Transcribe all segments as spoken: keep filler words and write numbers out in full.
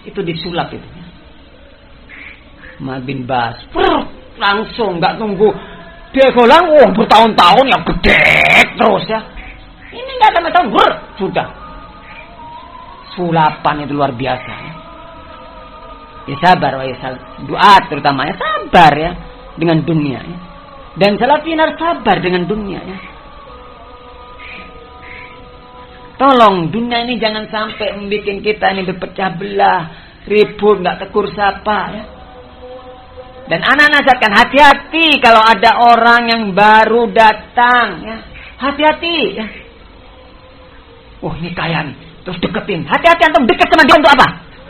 itu disulap itu. Mal bin Bas, Prr, langsung nggak tunggu dia golang, oh bertahun-tahun ya gede terus ya. Ini nggak ada metode, brr, sudah. Sulapan itu luar biasa. Ya, ya sabar, ya doa terutama ya sabar ya dengan dunia. Ya. Dan salafin harus sabar dengan dunia. Ya. Tolong dunia ini jangan sampai membuat kita ini berpecah belah, ribut, nggak tegur sapa. Ya. Dan anak nasihatkan hati-hati kalau ada orang yang baru datang. Ya. Hati-hati. Ya. Oh ini kaya nih, terus deketin. Hati-hati antum deket sama dia untuk apa?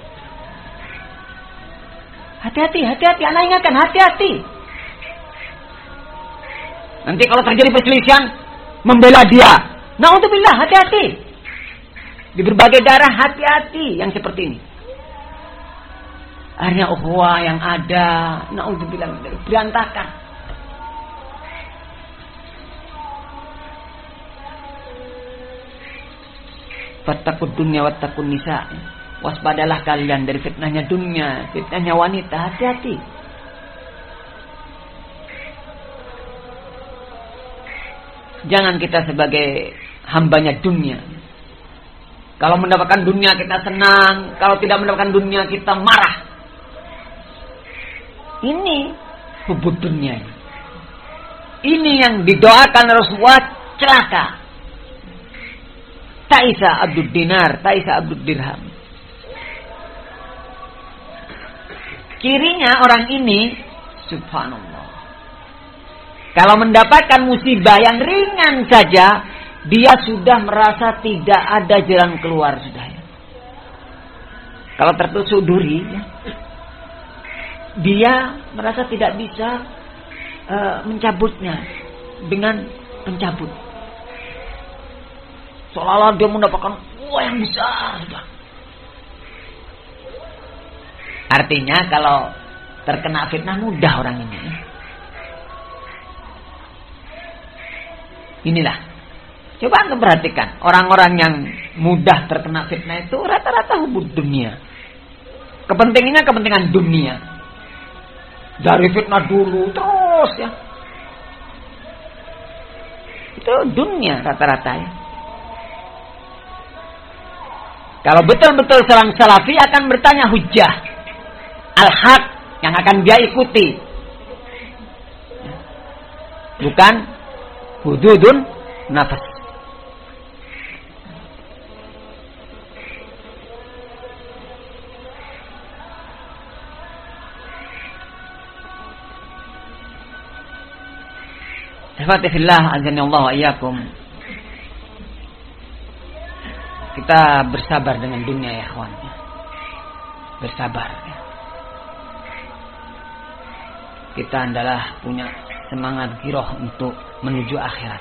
Hati-hati, hati-hati. Anak ingatkan, hati-hati. Nanti kalau terjadi perselisihan, membela dia. Na'udzubillah, hati-hati. Di berbagai daerah hati-hati yang seperti ini. Akhirnya ukhuwah yang ada, na'udzubillah, berantakan. Fattaqud dunya wattaqun nisa. Waspadalah kalian dari fitnahnya dunia, fitnahnya wanita, hati-hati. Jangan kita sebagai hambanya dunia. Kalau mendapatkan dunia kita senang, kalau tidak mendapatkan dunia kita marah. Ini hubud dunia. Ini yang didoakan Rasulullah celaka. Ta'isa abdud dinar, ta'isa abdud dirham. Cirinya orang ini, subhanallah, kalau mendapatkan musibah yang ringan saja, dia sudah merasa tidak ada jalan keluar sudah. Ya. Kalau tertusuk duri, ya, dia merasa tidak bisa uh, mencabutnya dengan mencabut. Seolah-olah dia mendapatkan uang yang besar sudah. Artinya kalau terkena fitnah mudah orang ini. Ya. Inilah. Coba anda perhatikan. Orang-orang yang mudah terkena fitnah itu rata-rata hubud dunia. Kepentingannya kepentingan dunia. Dari fitnah dulu terus ya. Itu dunia rata-rata ya. Kalau betul-betul seorang salafi akan bertanya hujjah. Al-haq yang akan dia ikuti. Bukan hududun nafas. Ihwati fillah, azani Allah wa iyyakum. Kita bersabar dengan dunia ya kawan. Bersabar ya. Kita adalah punya semangat giroh untuk menuju akhirat.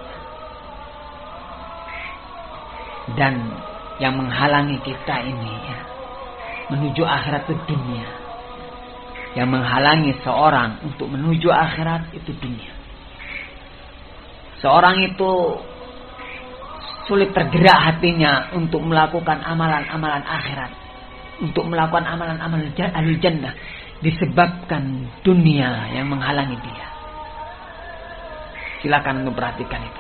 Dan yang menghalangi kita ini ya, menuju akhirat itu dunia. Yang menghalangi seorang untuk menuju akhirat itu dunia. Seorang itu sulit tergerak hatinya untuk melakukan amalan-amalan akhirat, untuk melakukan amalan-amalan ahli jannah, disebabkan dunia yang menghalangi dia. Silakan untuk perhatikan itu.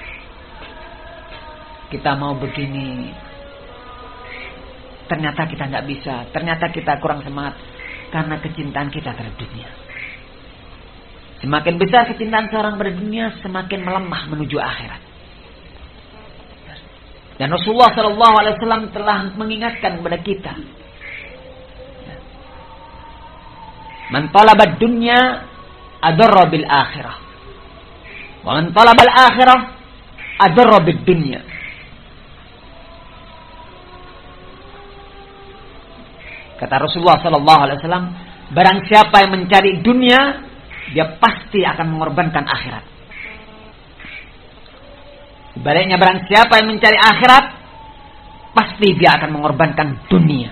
Kita mau begini, ternyata kita tidak bisa, ternyata kita kurang semangat karena kecintaan kita terhadap dunia. Semakin besar kecintaan seorang pada dunia, semakin melemah menuju akhirat. Dan Rasulullah shallallahu alaihi wasallam telah mengingatkan kepada kita, man talabad dunya adarra bil akhirah, wa man talabal akhirah adarra bid dunya. Kata Rasulullah shallallahu alaihi wasallam, barang siapa yang mencari dunia, dia pasti akan mengorbankan akhirat. Sebaliknya barang siapa yang mencari akhirat, pasti dia akan mengorbankan dunia.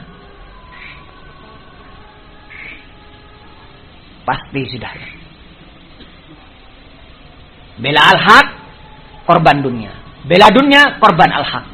Pasti sudah. Bela al-haq, korban dunia. Bela dunia, korban al-haq.